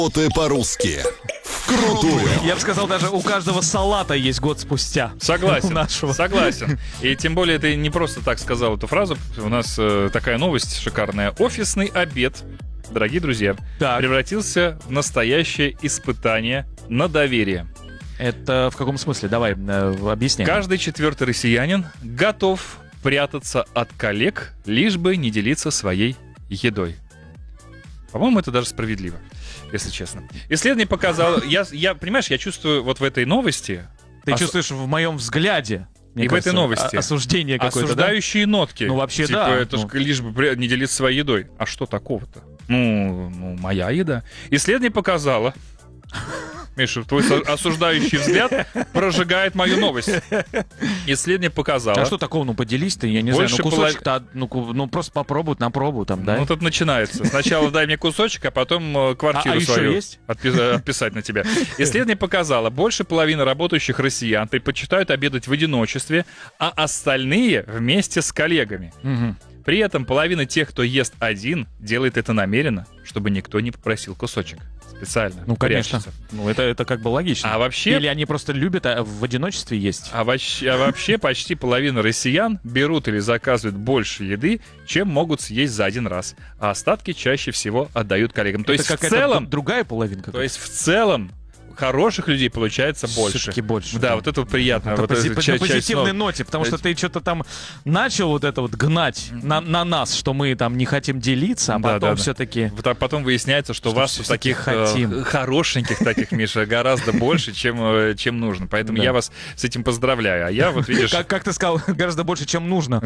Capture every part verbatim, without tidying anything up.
Работай по-русски. Вкрутую. Я бы сказал, даже у каждого салата есть год спустя. Согласен, нашего. согласен. И тем более ты не просто так сказал эту фразу. У нас э, такая новость шикарная. Офисный обед, дорогие друзья, Так. превратился в настоящее испытание на доверие. Это в каком смысле? Давай, э, объясни. Каждый четвертый россиянин готов прятаться от коллег, лишь бы не делиться своей едой. По-моему, это даже справедливо, если честно. Исследование показало... Я, я, понимаешь, я чувствую вот в этой новости... Ты ос- чувствуешь в моем взгляде, мне И в кажется, этой новости о- осуждение какое-то, да? осуждающие нотки. Ну, вообще, типа, да. это ж Ну. лишь бы при- не делиться своей едой. А что такого-то? Ну, ну, моя еда. Исследование показало... Миша, твой со- осуждающий взгляд прожигает мою новость. Исследование показало... А что такого? Ну, поделись ты, я не Больше знаю, ну, кусочек-то, ну, ку- ну, просто попробуй на пробу там, да? Ну, тут начинается. Сначала дай мне кусочек, а потом э, квартиру А- а еще свою есть? отпи- отписать на тебя. Исследование показало, больше половины работающих россиян предпочитают обедать в одиночестве, а остальные вместе с коллегами. Мгм. При этом половина тех, кто ест один, делает это намеренно, чтобы никто не попросил кусочек. Специально. Ну, конечно. прячется. Ну, это, это как бы логично. А вообще... Или они просто любят а, в одиночестве есть? А вообще, а вообще почти половина россиян берут или заказывают больше еды, чем могут съесть за один раз. А остатки чаще всего отдают коллегам. То это есть в какая-то целом... д- другая половинка. То есть в целом хороших людей получается больше. Все-таки больше. Да, вот это вот приятно. Это вот пози- эта на часть- часть позитивной снова. ноте, потому что Это- ты что-то там начал вот это вот гнать на, на нас, что мы там не хотим делиться, а Да, потом да, да. все-таки... Вот так потом выясняется, что, Что вас всё-таки таких э, хотим. хорошеньких таких, Миша, гораздо больше, чем, э, чем нужно. Поэтому Да. я вас с этим поздравляю. А я вот, видишь... Как, как ты сказал, гораздо больше, чем нужно.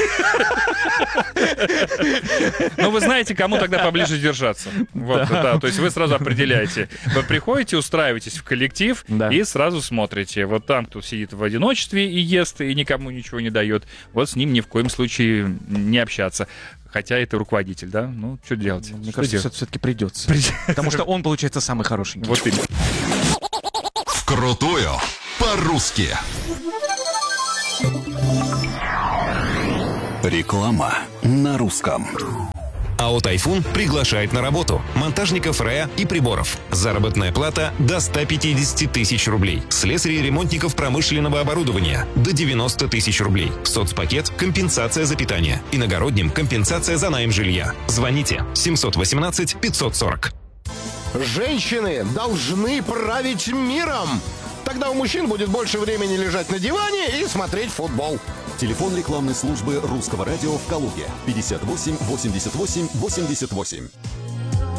Ну, вы знаете, кому тогда поближе держаться. Вот, Да. да. То есть вы сразу определяете. Вы приходите, устраиваетесь в коллектив Да. и сразу смотрите. Вот там, кто сидит в одиночестве и ест, и никому ничего не дает, вот с ним ни в коем случае не общаться. Хотя это руководитель, да? Ну, что делать? Мне Что кажется, делать? все-таки придется. Потому что он, получается, самый хорошенький. Вот именно. Вкрутую по-русски. Реклама на русском. АО «Тайфун» приглашает на работу монтажников РЭА и приборов. Заработная плата до ста пятидесяти тысяч рублей. Слесарей и ремонтников промышленного оборудования до девяноста тысяч рублей. Соцпакет – компенсация за питание. Иногородним – компенсация за найм жилья. Звоните семьсот восемнадцать пятьсот сорок. Женщины должны править миром. Тогда у мужчин будет больше времени лежать на диване и смотреть футбол. Телефон рекламной службы Русского радио в Калуге. пятьдесят восемь восемьдесят восемь восемьдесят восемь.